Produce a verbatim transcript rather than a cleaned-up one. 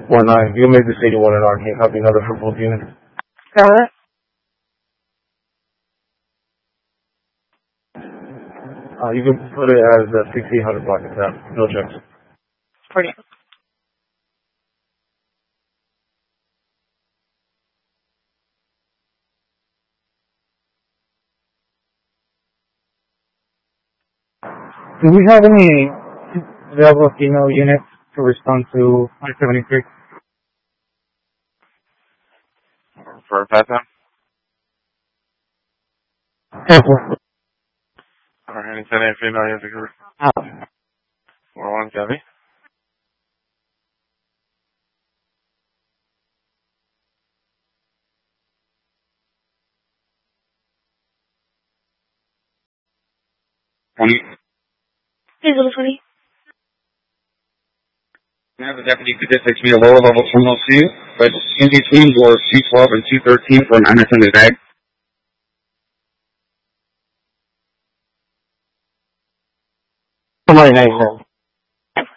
one nine. You'll make this eighty-one and R. Can you copy another for both units? Got it. Uh, you can put it as uh, sixteen hundred block attack. No checks. Pretty. Do we have any available female units to respond to I seventy-three? For a pass down? Careful. Alright, send in female units to group. Out. four one, copy. twenty. Hey, little twenty. Now the deputy could just takes me a lower level terminal C, but in between doors C twelve and C thirteen for an unattended bag. Somebody nice then.